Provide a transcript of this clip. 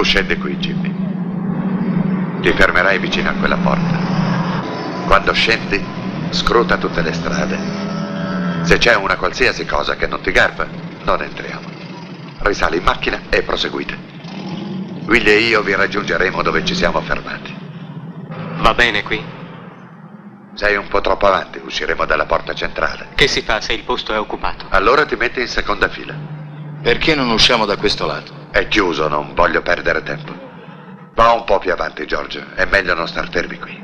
Tu scendi qui, Jimmy. Ti fermerai vicino a quella porta. Quando scendi, scruta tutte le strade. Se c'è una qualsiasi cosa che non ti garba, non entriamo. Risali in macchina e proseguite. Willy e io vi raggiungeremo dove ci siamo fermati. Va bene qui? Sei un po' troppo avanti, usciremo dalla porta centrale. Che si fa se il posto è occupato? Allora ti metti in seconda fila. Perché non usciamo da questo lato? È chiuso, non voglio perdere tempo. Va un po' più avanti, George. È meglio non star fermi qui.